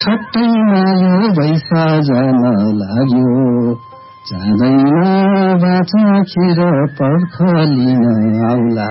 छट्टैमा यो बैसा जान लाग्यो जाँदैन बाचा खेर पर्खलिन आउला।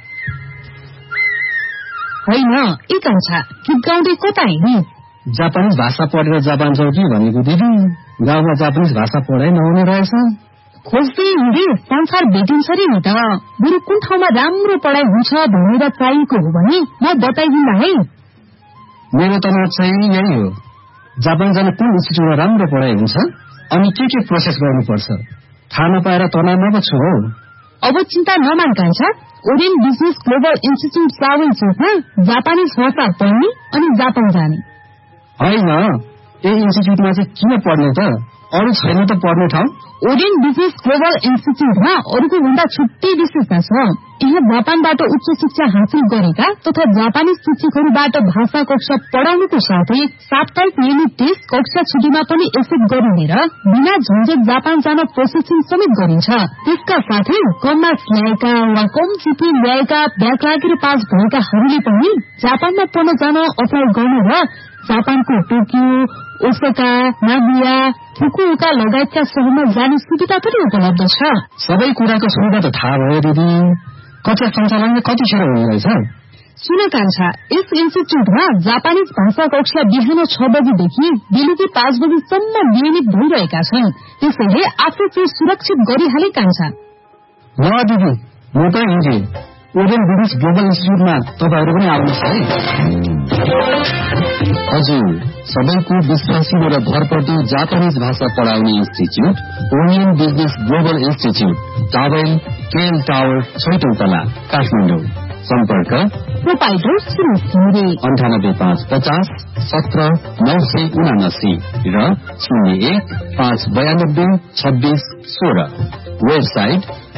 होइन ए कान्छा गीत गाउँदै कता हिँड्ने? जापानिज भाषा पढेर जापान जाऊ कि भनेको दिदी। गाउँमा जापानिज भाषा पढाइ नहुने रहेछ। खोज्दै हिँडे संसार भेटिन्छ रे नि त। बरु कुन ठाउँमा राम्रो पढाइ हुन्छ भनेर चाहिएको हो भने म बताइदिन्ला है। मेरो त चाहिँ यही हो, जापान जाने कुन इन्स्टिट्युटमा राम्रो पढाइ हुन्छ अनि के प्रोसेस गर्नुपर्छ थाहा नपाएर तनावमा पो छु हौ। अब चिन्ता नमान कान्छा, ओरियन बिजनेस ग्लोबल इन्स्टिट्युट सावल चोकमा जापानिज भाषा पढ्ने अनि जापान जाने। होइन यही इन्स्टिट्युटमा चाहिँ किन पढ्ने त? अरू छैन त पढ्ने ठाउँ? ओरियन बिजनेस ग्लोबल इन्स्टिट्युटमा अरूको भन्दा छुट्टै विशेषता छ। यहाँ जापानबाट उच्च शिक्षा हासिल गरेका तथा जापानी शिक्षकहरूबाट भाषा कक्षा पढाउनुको साथै साप्ताहिक नियमित टेस्ट कक्षा छुट्टीमा पनि एक्सेप्ट गरिने र बिना झन्झट जापान जान प्रोसेसिङ समेत गरिन्छ। त्यसका साथै कम मार्क्स ल्याएका वा कम जिपी ल्याएका ब्याक लागेर पास भएकाहरूले पनि जापानमा पढ्न जान अप्लाई गर्न र जापानको टोकियो, ओसाका, नागोया, फुकुओका लगायतका शहरमा जाने सुविधा पनि उपलब्ध छ। सबै कुराको सुविधा त थाहा भयो दिदी। कक्षा सञ्चालन कतिखेर हुने रहेछ? सुन कान्छा, यस इन्स्टिट्युटमा जापानिज भाषा कक्षा बिहान 6 बजेदेखि बेलुकी 5 बजेसम्म नियमित भइरहेका छन्। त्यसैले आफू चाहिँ सुरक्षित गरिहाले कान्छा। ल दिदी म त हिँडे। ओरियन बिजनेस ग्लोबल इन्स्टिट्युटमा तपाईहरु पनि आउनुहोस् है। हजुर, सबैको विश्वासिलो र भरपर्दो जापानिज भाषा पढाउने institute Orion business global institute, towel KL tower, 6औं तला, काठमाडौँ। सम्पर्क प्रोपाइटर सुरेश घिमिरे 98550 17 979 र 01-592-26-16। Website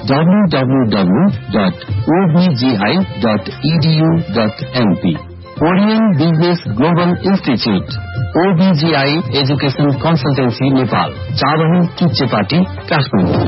www.obgi.edu.mp। Orion business global institute, OBGI education consultancy Nepal, Chabahil किच्चेपाटी, Kathmandu.